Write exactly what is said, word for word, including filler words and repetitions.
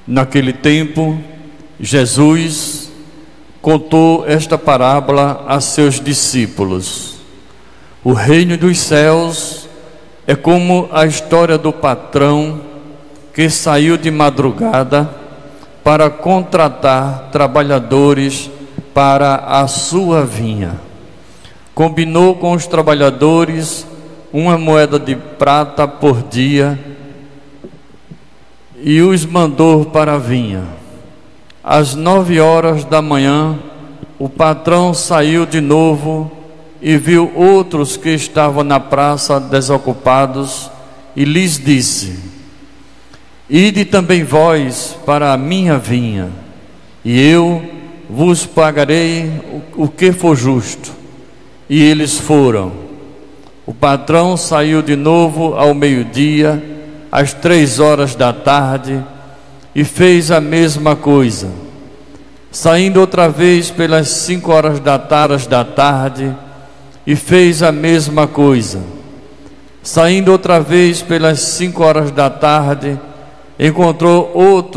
Naquele tempo, Jesus contou esta parábola a seus discípulos. O reino dos céus é como a história do patrão que saiu de madrugada para contratar trabalhadores para a sua vinha. Combinou com os trabalhadores uma moeda de prata por dia e os mandou para a vinha. Às nove horas da manhã, o patrão saiu de novo e viu outros que estavam na praça desocupados e lhes disse: Ide também vós para a minha vinha, e eu vos pagarei o que for justo. E eles foram. O patrão saiu de novo ao meio-dia, às três horas da tarde, e fez a mesma coisa. Saindo outra vez pelas cinco horas da tarde, da tarde, e fez a mesma coisa. Saindo outra vez pelas cinco horas da tarde, encontrou outro